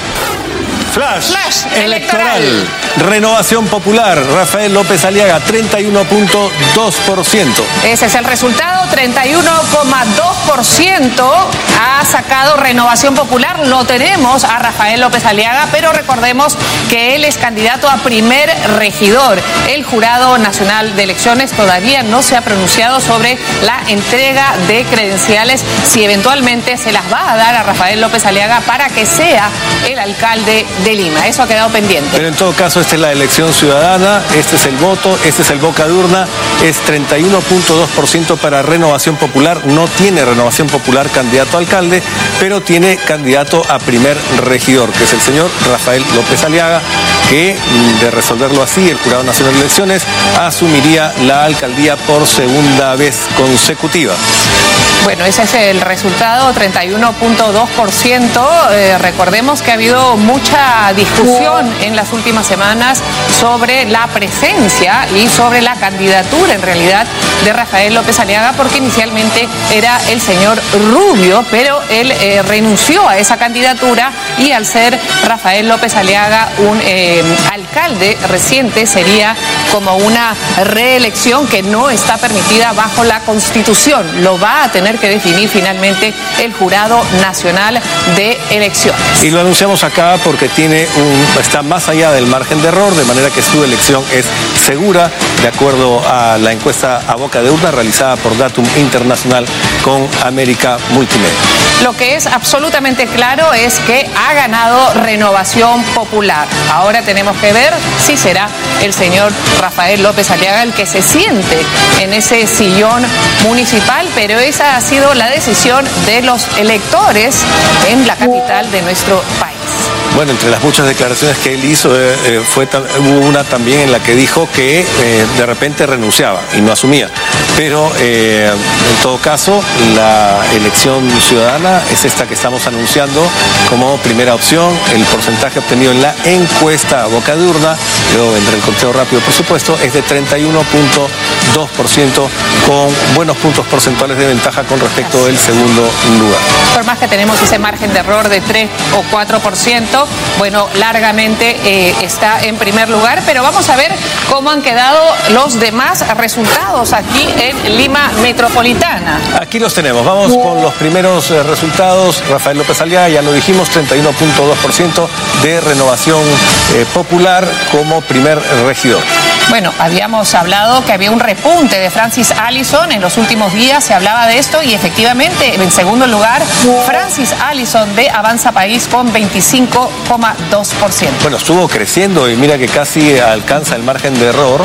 Flash, Flash electoral. electoral. Renovación Popular, Rafael López Aliaga, treinta y uno punto dos por ciento. Ese es el resultado, treinta y uno coma dos por ciento ha sacado Renovación Popular. Lo tenemos a Rafael López Aliaga, pero recordemos que él es candidato a primer regidor. El Jurado Nacional de Elecciones todavía no se ha pronunciado sobre la entrega de credenciales, si eventualmente se las va a dar a Rafael López Aliaga para que sea el alcalde de Lima. Eso ha quedado pendiente. Pero en todo caso, esta es la elección ciudadana, este es el voto, este es el boca de urna, es treinta y uno punto dos por ciento para Renovación Popular. No tiene Renovación Popular candidato a alcalde, pero tiene candidato a primer regidor, que es el señor Rafael López Aliaga, que de resolverlo así, el Jurado Nacional de Elecciones asumiría la alcaldía por segunda vez consecutiva. Bueno, ese es el resultado, treinta y uno punto dos por ciento. Eh, recordemos que ha habido mucha discusión en las últimas semanas sobre la presencia y sobre la candidatura, en realidad, de Rafael López Aliaga, porque inicialmente era el señor Rubio, pero él eh, renunció a esa candidatura y al ser Rafael López Aliaga un eh, alcalde reciente, sería como una reelección que no está permitida bajo la Constitución. Lo va a tener que definir finalmente el Jurado Nacional de Elecciones. Y lo anunciamos acá porque tiene un, está más allá del margen de error, de manera que su elección es segura, de acuerdo a la encuesta a boca de urna realizada por Datum Internacional con América Multimedia. Lo que es absolutamente claro es que ha ganado Renovación Popular. Ahora tenemos que ver si será el señor Rafael López Aliaga el que se siente en ese sillón municipal, pero esa ha sido la decisión de los electores en la capital de nuestro país. Bueno, entre las muchas declaraciones que él hizo, eh, eh, fue hubo una también en la que dijo que eh, de repente renunciaba y no asumía. Pero eh, en todo caso, la elección ciudadana es esta que estamos anunciando como primera opción. El porcentaje obtenido en la encuesta a boca de urna, luego vendrá el conteo rápido por supuesto, es de treinta y uno punto dos por ciento, con buenos puntos porcentuales de ventaja con respecto del segundo lugar. Por más que tenemos ese margen de error de tres o cuatro por ciento, bueno, largamente eh, está en primer lugar, pero vamos a ver cómo han quedado los demás resultados aquí en Lima Metropolitana. Aquí los tenemos, vamos con los primeros eh, resultados. Rafael López Aliaga, ya lo dijimos, treinta y uno punto dos por ciento de Renovación eh, Popular como primer regidor. Bueno, habíamos hablado que había un repunte de Francis Allison, en los últimos días se hablaba de esto y efectivamente en segundo lugar Francis Allison de Avanza País con veinticinco coma dos por ciento. Bueno, estuvo creciendo y mira que casi alcanza el margen de error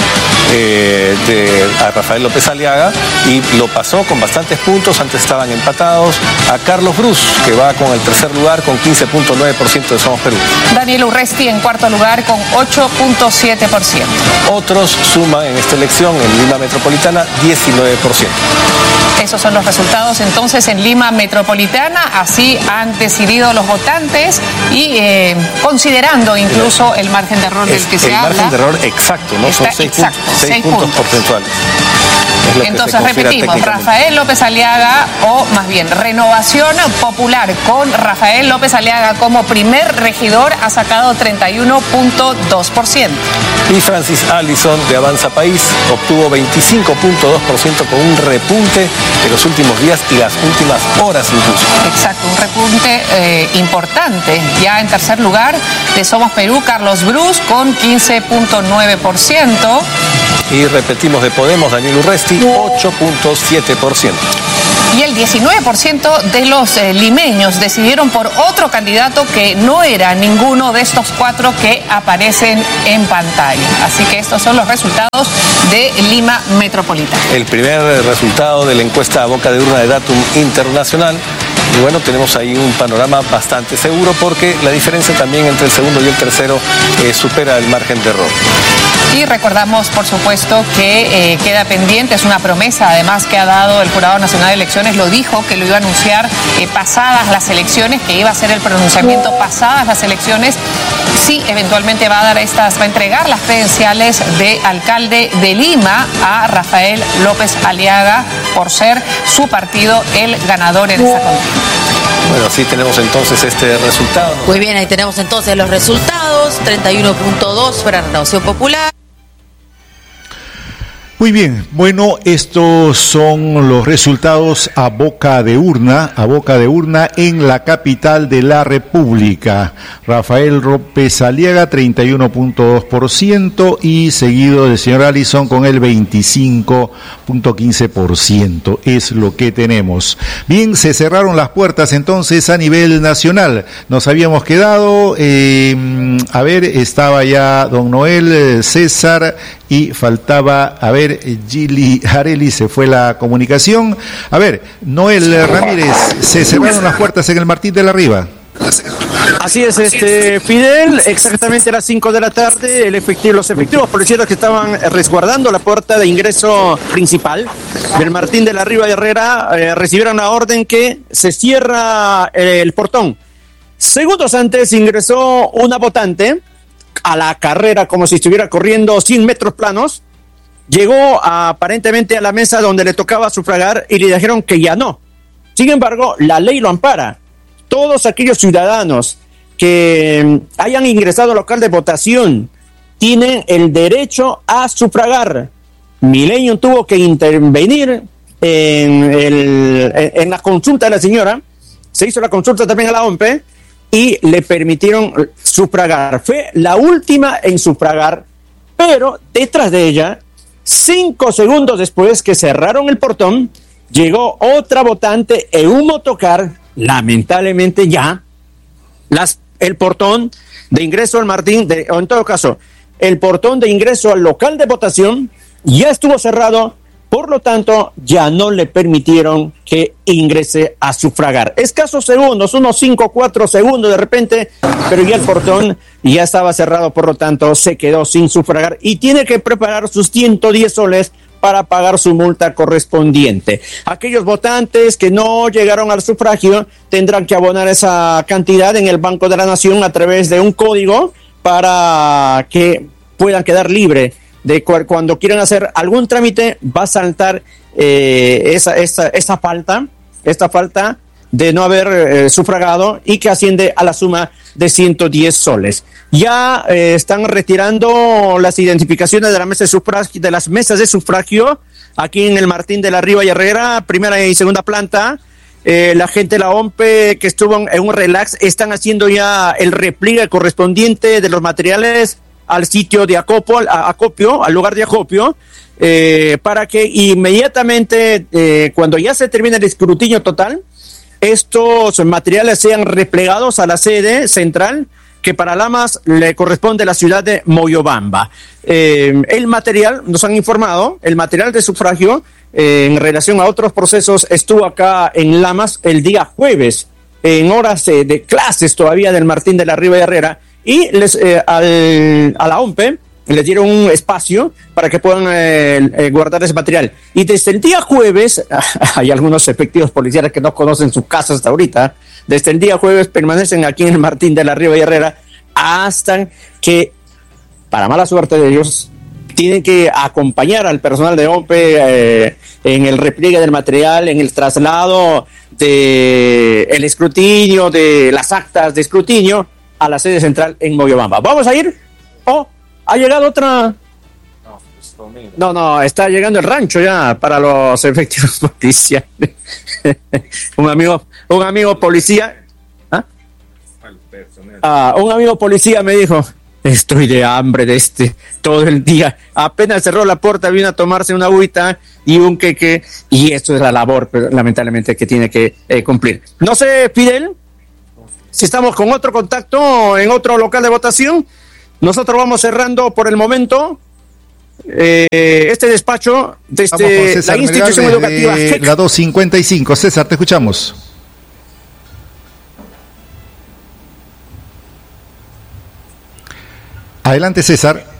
eh, de a Rafael López Aliaga y lo pasó con bastantes puntos, antes estaban empatados a Carlos Brus, que va con el tercer lugar con quince punto nueve por ciento de Somos Perú. Daniel Urresti en cuarto lugar con ocho punto siete por ciento. Otros suman en esta elección en Lima Metropolitana diecinueve por ciento. Esos son los resultados entonces en Lima Metropolitana, así han decidido los votantes y eh, considerando incluso el margen de error del que se el habla. El margen de error exacto, ¿no? Son seis, exacto, puntos, seis seis puntos, puntos porcentuales. Entonces repetimos, Rafael López Aliaga, o más bien Renovación Popular con Rafael López Aliaga como primer regidor, ha sacado treinta y uno punto dos por ciento. Y Francis Allison de Avanza País obtuvo veinticinco punto dos por ciento con un repunte de los últimos días y las últimas horas incluso. Exacto, un repunte eh, importante. Ya en tercer lugar de Somos Perú, Carlos Brus con quince punto nueve por ciento. Y repetimos, de Podemos, Daniel Urresti, ocho punto siete por ciento. Y el diecinueve por ciento de los eh, limeños decidieron por otro candidato que no era ninguno de estos cuatro que aparecen en pantalla. Así que estos son los resultados de Lima Metropolitana. El primer resultado de la encuesta a boca de urna de Datum Internacional. Y bueno, tenemos ahí un panorama bastante seguro porque la diferencia también entre el segundo y el tercero eh, supera el margen de error. Y recordamos, por supuesto, que eh, queda pendiente, es una promesa además que ha dado el Jurado Nacional de Elecciones, lo dijo que lo iba a anunciar eh, pasadas las elecciones, que iba a hacer el pronunciamiento pasadas las elecciones, sí, eventualmente va a dar estas, va a entregar las credenciales de alcalde de Lima a Rafael López Aliaga por ser su partido el ganador en esta contienda. Bueno, así tenemos entonces este resultado. Muy bien, ahí tenemos entonces los resultados, treinta y uno punto dos para Renovación Popular. Muy bien, bueno, estos son los resultados a boca de urna, a boca de urna en la capital de la República. Rafael López Aliaga, treinta y uno punto dos por ciento, y seguido del señor Allison con el veinticinco punto quince por ciento, es lo que tenemos. Bien, se cerraron las puertas entonces a nivel nacional. Nos habíamos quedado, eh, a ver, estaba ya don Noel, César, y faltaba, a ver, Gili Areli, se fue la comunicación. A ver, Noel Ramírez, se cerraron las puertas en el Martín de la Riva. Así es, este Fidel, exactamente a las cinco de la tarde, el efectivo, los efectivos policías que estaban resguardando la puerta de ingreso principal del Martín de la Riva y Herrera eh, recibieron la orden que se cierra eh, el portón. Segundos antes ingresó una votante a la carrera como si estuviera corriendo cien metros planos. Llegó a, aparentemente a la mesa donde le tocaba sufragar y le dijeron que ya no. Sin embargo, la ley lo ampara. Todos aquellos ciudadanos que hayan ingresado al local de votación tienen el derecho a sufragar. Milenio tuvo que intervenir en, el, en la consulta de la señora. Se hizo la consulta también a la O M P E y le permitieron sufragar. Fue la última en sufragar, pero detrás de ella, cinco segundos después que cerraron el portón, llegó otra votante en un motocar. Lamentablemente ya las, el portón de ingreso al Martín, de, o en todo caso, el portón de ingreso al local de votación ya estuvo cerrado, por lo tanto ya no le permitieron que ingrese a sufragar. Escasos segundos, unos cinco o cuatro segundos de repente, pero ya el portón ya estaba cerrado, por lo tanto se quedó sin sufragar y tiene que preparar sus ciento diez soles para pagar su multa correspondiente. Aquellos votantes que no llegaron al sufragio tendrán que abonar esa cantidad en el Banco de la Nación a través de un código para que puedan quedar libres de cu- cuando quieran hacer algún trámite. Va a saltar eh, esa, esa, esa falta, esta falta de no haber eh, sufragado y que asciende a la suma de ciento diez soles. Ya eh, están retirando las identificaciones de, la mesa de, sufragio, de las mesas de sufragio aquí en el Martín de la Riva y Herrera, primera y segunda planta. Eh, la gente de la O M P E que estuvo en un relax están haciendo ya el repliegue correspondiente de los materiales al sitio de acopio, a, acopio al lugar de acopio, eh, para que inmediatamente, eh, cuando ya se termine el escrutinio total, estos materiales sean replegados a la sede central, que para Lamas le corresponde a la ciudad de Moyobamba. Eh, el material, nos han informado, el material de sufragio, eh, en relación a otros procesos, estuvo acá en Lamas el día jueves, en horas eh, de clases todavía del Martín de la Riva y Herrera, y les, eh, al, a la O M P E les dieron un espacio para que puedan eh, eh, guardar ese material. Y desde el día jueves, hay algunos efectivos policiales que no conocen sus casas hasta ahorita, desde el día jueves permanecen aquí en el Martín de la Riva y Herrera hasta que, para mala suerte de ellos, tienen que acompañar al personal de O P E eh, en el repliegue del material, en el traslado de el escrutinio, de las actas de escrutinio a la sede central en Moyobamba. ¿Vamos a ir? ¿Oh? ¿Ha llegado otra? No, no, está llegando el rancho ya para los efectivos policiales. un amigo, un amigo policía, ¿ah? Ah, un amigo policía me dijo, estoy de hambre de este todo el día. Apenas cerró la puerta, vino a tomarse una agüita y un queque, y esto es la labor, lamentablemente, que tiene que eh, cumplir. No sé, Fidel, si estamos con otro contacto en otro local de votación. Nosotros vamos cerrando por el momento eh, este despacho desde la institución educativa G E C. La doscientos cincuenta y cinco. César, te escuchamos. Adelante, César.